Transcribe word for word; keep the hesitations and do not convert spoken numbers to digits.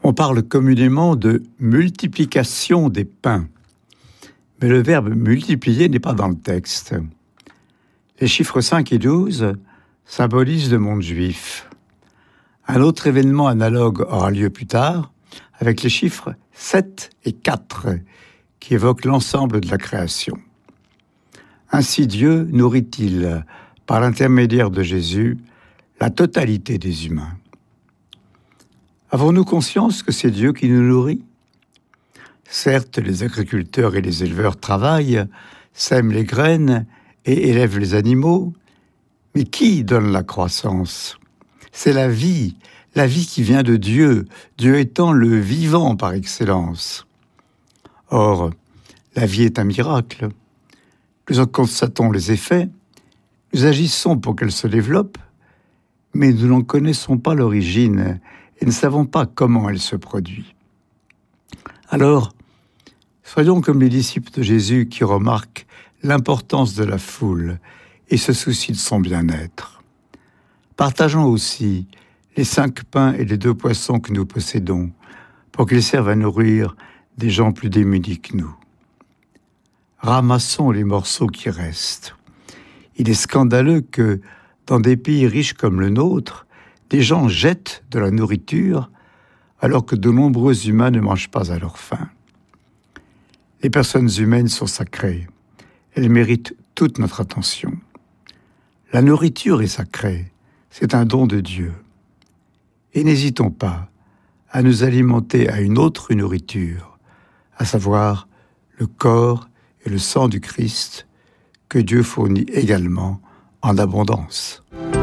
On parle communément de multiplication des pains. Mais le verbe multiplier n'est pas dans le texte. Les chiffres cinq et douze symbolisent le monde juif. Un autre événement analogue aura lieu plus tard, avec les chiffres sept et quatre, qui évoquent l'ensemble de la création. Ainsi Dieu nourrit-il, par l'intermédiaire de Jésus, la totalité des humains. Avons-nous conscience que c'est Dieu qui nous nourrit ? Certes, les agriculteurs et les éleveurs travaillent, sèment les graines et élèvent les animaux, mais qui donne la croissance ? C'est la vie, la vie qui vient de Dieu, Dieu étant le vivant par excellence. Or, la vie est un miracle. Nous en constatons les effets, nous agissons pour qu'elle se développe, mais nous n'en connaissons pas l'origine et ne savons pas comment elle se produit. Alors, soyons comme les disciples de Jésus qui remarquent l'importance de la foule et se soucient de son bien-être. Partageons aussi les cinq pains et les deux poissons que nous possédons pour qu'ils servent à nourrir des gens plus démunis que nous. Ramassons les morceaux qui restent. Il est scandaleux que, dans des pays riches comme le nôtre, des gens jettent de la nourriture alors que de nombreux humains ne mangent pas à leur faim. Les personnes humaines sont sacrées. Elles méritent toute notre attention. La nourriture est sacrée. C'est un don de Dieu. Et n'hésitons pas à nous alimenter à une autre nourriture, à savoir le corps et le sang du Christ que Dieu fournit également en abondance.